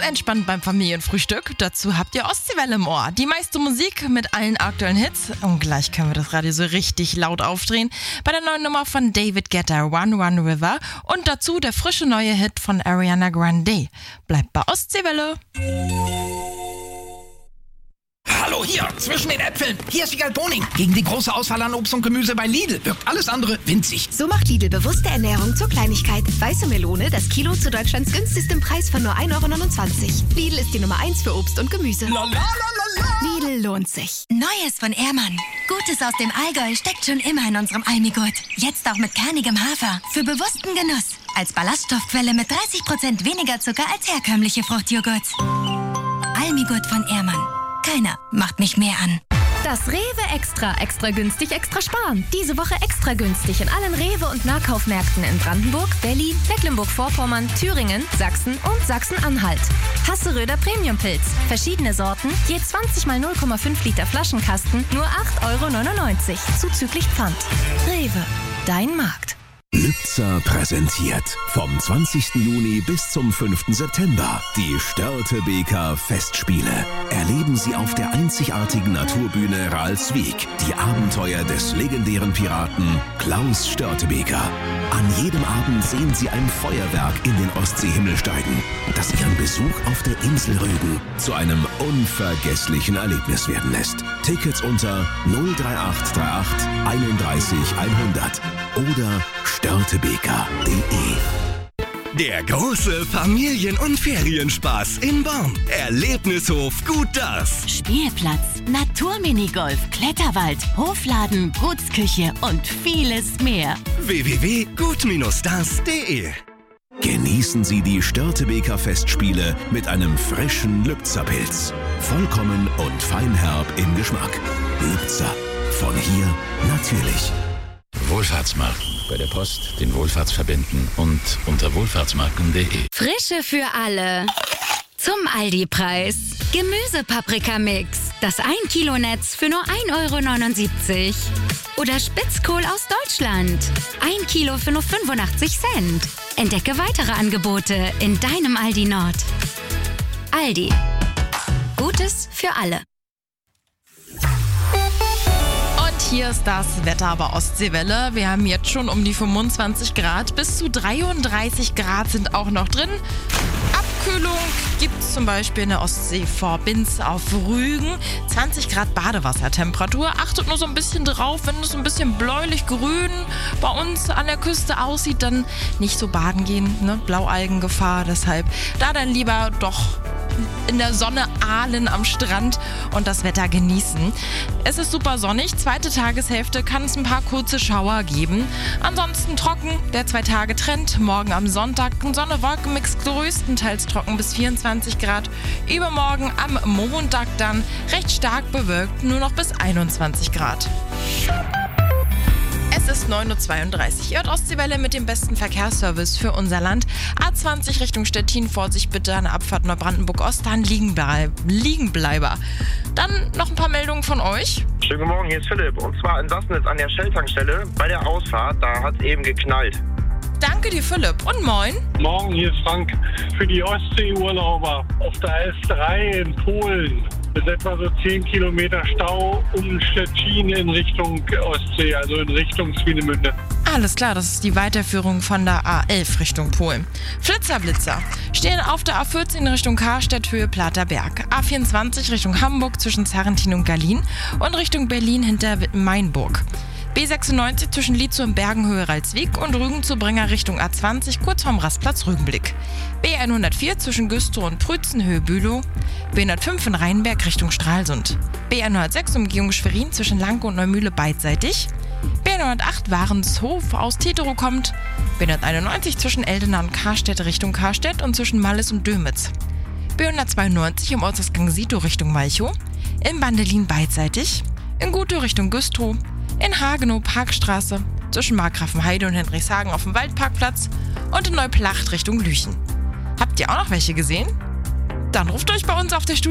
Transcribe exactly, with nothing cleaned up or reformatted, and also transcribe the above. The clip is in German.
entspannt beim Familienfrühstück. Dazu habt ihr Ostseewelle im Ohr. Die meiste Musik mit allen aktuellen Hits. Und gleich können wir das Radio so richtig laut aufdrehen. Bei der neuen Nummer von David Guetta, One One River. Und dazu der frische neue Hit von Ariana Grande. Bleibt bei Ostseewelle. Hallo, hier, zwischen den Äpfeln. Hier ist Wiegald Boning. Gegen die große Auswahl an Obst und Gemüse bei Lidl wirkt alles andere winzig. So macht Lidl bewusste Ernährung zur Kleinigkeit. Weiße Melone, das Kilo zu Deutschlands günstigstem Preis von nur ein Euro neunundzwanzig. Lidl ist die Nummer eins für Obst und Gemüse. La, la, la, la, la. Lidl lohnt sich. Neues von Ehrmann. Gutes aus dem Allgäu steckt schon immer in unserem Almigurt. Jetzt auch mit kernigem Hafer. Für bewussten Genuss. Als Ballaststoffquelle mit dreißig Prozent weniger Zucker als herkömmliche Fruchtjoghurts. Almigurt von Ehrmann. Keiner macht mich mehr an. Das Rewe Extra. Extra günstig, extra sparen. Diese Woche extra günstig in allen Rewe- und Nahkaufmärkten in Brandenburg, Berlin, Mecklenburg-Vorpommern, Thüringen, Sachsen und Sachsen-Anhalt. Hasseröder Premiumpilz. Verschiedene Sorten, je zwanzig mal null Komma fünf Liter Flaschenkasten, nur acht Euro neunundneunzig, zuzüglich Pfand. Rewe, dein Markt. Lübzer präsentiert vom zwanzigsten Juni bis zum fünften September die Störtebeker Festspiele. Erleben Sie auf der einzigartigen Naturbühne Ralswiek die Abenteuer des legendären Piraten Klaus Störtebeker. An jedem Abend sehen Sie ein Feuerwerk in den Ostseehimmel steigen, das Ihren Besuch auf der Insel Rügen zu einem unvergesslichen Erlebnis werden lässt. Tickets unter null drei acht drei acht einunddreißig hundert oder störtebeker punkt de. Der große Familien- und Ferienspaß in Born. Erlebnishof Gut Das. Spielplatz, Naturminigolf, Kletterwald, Hofladen, Gutsküche und vieles mehr. w w w punkt gut das punkt de. Genießen Sie die Störtebeker Festspiele mit einem frischen Lübzer-Pilz. Vollkommen und feinherb im Geschmack. Lübzer. Von hier natürlich. Wohlfahrtsmarken. Bei der Post den Wohlfahrtsverbänden und unter wohlfahrtsmarken punkt de. Frische für alle. Zum Aldi-Preis. Gemüsepaprikamix. Das ein Kilo Netz für nur ein Euro neunundsiebzig. Oder Spitzkohl aus Deutschland. ein Kilo für nur fünfundachtzig Cent. Entdecke weitere Angebote in deinem Aldi Nord. Aldi. Gutes für alle. Hier ist das Wetter bei Ostseewelle. Wir haben jetzt schon um die fünfundzwanzig Grad. Bis zu dreiunddreißig Grad sind auch noch drin. Abkühlung gibt es zum Beispiel in der Ostsee vor Binz auf Rügen. zwanzig Grad Badewassertemperatur. Achtet nur so ein bisschen drauf, wenn es ein bisschen bläulich-grün bei uns an der Küste aussieht, dann nicht so baden gehen. Ne? Blaualgengefahr, deshalb da dann lieber doch in der Sonne ahlen am Strand und das Wetter genießen. Es ist super sonnig. Zweite Tageshälfte kann es ein paar kurze Schauer geben. Ansonsten trocken, der Zwei-Tage-Trend. Morgen am Sonntag ein Sonne-Wolken-Mix, größtenteils trocken bis vierundzwanzig Grad. Übermorgen am Montag dann recht stark bewölkt, nur noch bis einundzwanzig Grad. Es ist neun Uhr zweiunddreißig. Ihr hört Ostseewelle mit dem besten Verkehrsservice für unser Land. A zwanzig Richtung Stettin, Vorsicht bitte an der Abfahrt Neubrandenburg-Ost, da ein Liegenbleib- Liegenbleiber. Dann noch ein paar Meldungen von euch. Schönen guten Morgen, hier ist Philipp. Und zwar in Sassnitz an der Shell-Tankstelle bei der Ausfahrt, da hat es eben geknallt. Danke dir, Philipp. Und moin. Morgen, hier ist Frank. Für die Ostseeurlauber auf der S drei in Polen ist etwa so zehn Kilometer Stau um Stettin in Richtung Ostsee, also in Richtung Swinemünde. Alles klar, das ist die Weiterführung von der A elf Richtung Polen. Flitzer-Blitzer stehen auf der A vierzehn Richtung Karstedt, Höhe Platerberg. A vierundzwanzig Richtung Hamburg zwischen Sarrentin und Gallien und Richtung Berlin hinter Wittenmeinburg. B sechsundneunzig zwischen Lietzow und Bergenhöhe Ralswiek und Rügen zu Bringer Richtung A zwanzig kurz vorm Rastplatz Rügenblick. B hundertvier zwischen Güstrow und Prützen Höhe Bülow. B hundertfünf in Rheinberg Richtung Stralsund. B hundertsechs Umgehung Schwerin zwischen Lanke und Neumühle beidseitig. B hundertacht Warenshof aus Teterow kommt. B hunderteinundneunzig zwischen Eldena und Karstedt Richtung Karstedt und zwischen Malles und Dömitz. B hundertzweiundneunzig im Ortsausgang Sito Richtung Malchow. In Bandelin beidseitig. In Gutow Richtung Güstrow. In Hagenow Parkstraße, zwischen Markgrafenheide und Henrichshagen auf dem Waldparkplatz und in Neuplacht Richtung Lüchen. Habt ihr auch noch welche gesehen? Dann ruft euch bei uns auf der Studio